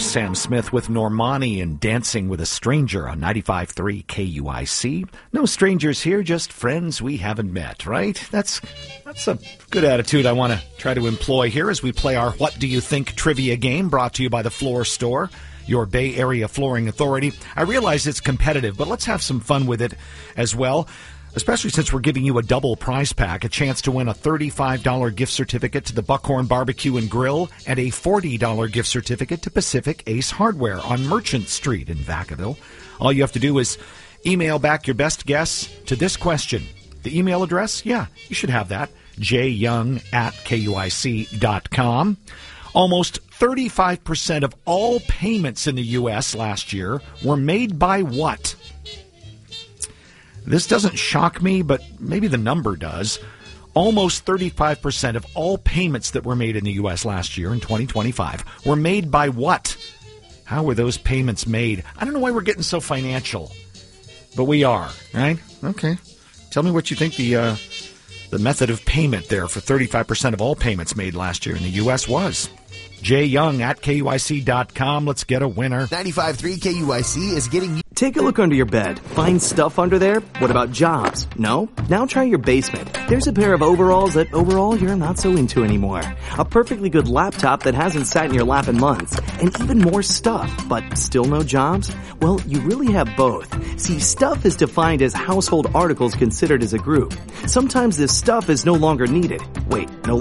Sam Smith with Normani and Dancing with a Stranger on 95.3 KUIC. No strangers here, just friends we haven't met, right? That's a good attitude I want to try to employ here as we play our What Do You Think trivia game, brought to you by the Floor Store, your Bay Area flooring authority. I realize it's competitive, but let's have some fun with it as well, especially since we're giving you a double prize pack, a chance to win a $35 gift certificate to the Buckhorn Barbecue and Grill and a $40 gift certificate to Pacific Ace Hardware on Merchant Street in Vacaville. All you have to do is email back your best guess to this question. The email address? Yeah, you should have that. jyoung@kuic.com. Almost 35% of all payments in the U.S. last year were made by what? This doesn't shock me, but maybe the number does. Almost 35% of all payments that were made in the U.S. last year in 2025 were made by what? How were those payments made? I don't know why we're getting so financial, but we are, right? Okay. Tell me what you think the method of payment there for 35% of all payments made last year in the U.S. was. jyoung@kuic.com. Let's get a winner. 95.3 KUIC is getting you. Take a look under your bed. Find stuff under there? What about jobs? No? Now try your basement. There's a pair of overalls that overall you're not so into anymore. A perfectly good laptop that hasn't sat in your lap in months. And even more stuff, but still no jobs? Well, you really have both. See, stuff is defined as household articles considered as a group. Sometimes this stuff is no longer needed. Wait, no